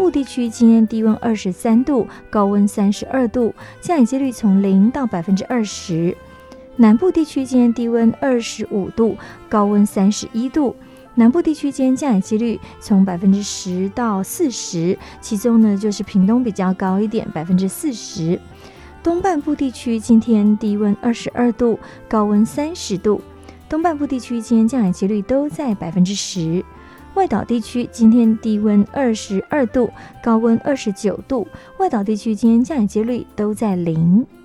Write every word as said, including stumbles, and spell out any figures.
部地区今天低温二十三度，高温三十二度，降雨几率从零到百分之二十。南部地区今天低温二十五度，高温三十一度。南部地区今天降雨几率从百分之十到四十，其中呢就是屏东比较高一点，百分之四十。东半部地区今天低温二十二度，高温三十度。东半部地区今天降雨几率都在百分之十。外岛地区今天低温二十二度，高温二十九度。外岛地区今天降雨几率都在零。